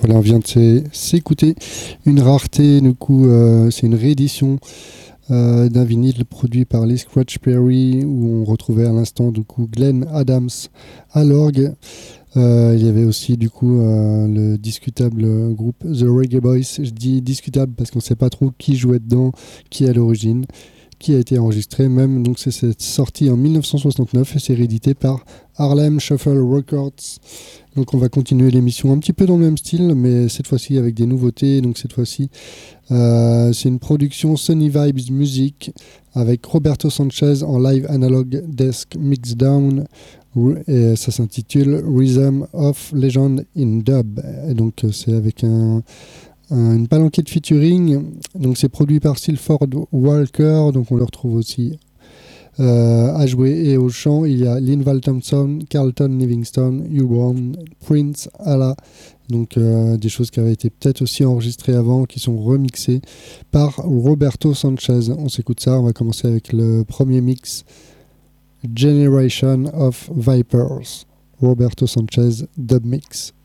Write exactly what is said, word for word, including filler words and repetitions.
Voilà, on vient de s'é- s'écouter une rareté, du coup, euh, c'est une réédition euh, d'un vinyle produit par Lee Scratch Perry, où on retrouvait à l'instant, du coup, Glenn Adams à l'orgue. Euh, il y avait aussi, du coup, euh, le discutable groupe The Reggae Boys. Je dis discutable parce qu'on ne sait pas trop qui jouait dedans, qui est à l'origine, qui a été enregistré même. Donc c'est, c'est sorti en dix-neuf cent soixante-neuf et c'est réédité par Harlem Shuffle Records. Donc on va continuer l'émission un petit peu dans le même style, mais cette fois-ci avec des nouveautés. Donc cette fois-ci, euh, c'est une production Sony Vibes Music avec Roberto Sanchez en live analog desk mixdown. Et ça s'intitule Rhythm of Legend in Dub. Et donc c'est avec un, un, une palanquée de featuring. Donc c'est produit par Silford Walker. Donc on le retrouve aussi Euh, à jouer et au chant, il y a Linval Thompson, Carlton Livingston, Huron, Prince Allah, donc euh, des choses qui avaient été peut-être aussi enregistrées avant, qui sont remixées par Roberto Sanchez. On s'écoute ça, on va commencer avec le premier mix, Generation of Vipers, Roberto Sanchez, dub mix.